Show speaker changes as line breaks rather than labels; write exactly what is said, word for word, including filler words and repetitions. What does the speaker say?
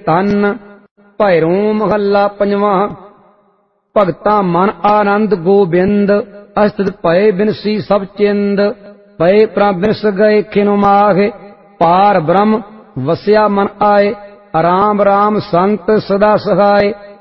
ਤਨ। ਭੈਰੋਂ ਮਹੱਲਾ ਪੰਜਵਾਂ। ਭਗਤਾਂ ਮਨ ਆਨੰਦ ਗੋਬਿੰਦ। ਅਸਤਿ ਭਏ ਬਿਨਸੀ ਸਭ ਚਿੰਦ। ਪਏ ਪ੍ਰਭ ਬਿਨਸ ਗਏ ਖਿਨ ਮਾਹਿ। ਪਾਰ ਬ੍ਰਹਮ ਵਸਿਆ ਮਨ ਆਏ। ਰਾਮ ਰਾਮ ਸੰਤ ਸਦਾ ਸਹਾਏ।